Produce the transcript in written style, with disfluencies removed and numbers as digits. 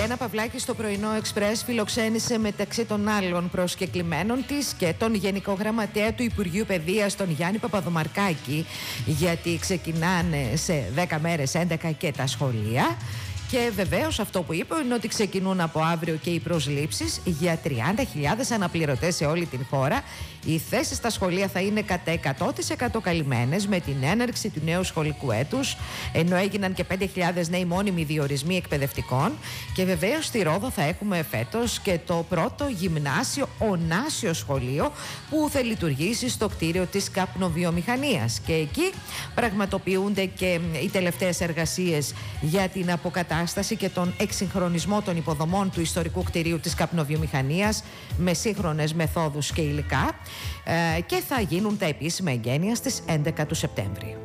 Μαρένα Παυλάκη στο πρωινό Εξπρές φιλοξένησε μεταξύ των άλλων προσκεκλημένων της και τον Γενικό Γραμματέα του Υπουργείου Παιδείας, τον Γιάννη Παπαδομαρκάκη, γιατί ξεκινάνε σε 10 μέρες 11 και τα σχολεία. Και βεβαίως αυτό που είπε είναι ότι ξεκινούν από αύριο και οι προσλήψεις για 30.000 αναπληρωτές σε όλη την χώρα. Οι θέσεις στα σχολεία θα είναι κατά 100% καλυμμένες με την έναρξη του νέου σχολικού έτους, ενώ έγιναν και 5.000 νέοι μόνιμοι διορισμοί εκπαιδευτικών. Και βεβαίως στη Ρόδο θα έχουμε φέτος και το πρώτο γυμνάσιο ονάσιο σχολείο που θα λειτουργήσει στο κτίριο της καπνοβιομηχανίας. Και εκεί πραγματοποιούνται και οι τελευταίες εργασίες για την αποκατάσταση και τον εξυγχρονισμό των υποδομών του ιστορικού κτηρίου της καπνοβιομηχανίας με σύγχρονες μεθόδους και υλικά, και θα γίνουν τα επίσημα εγγένεια στις 11 του Σεπτέμβρη.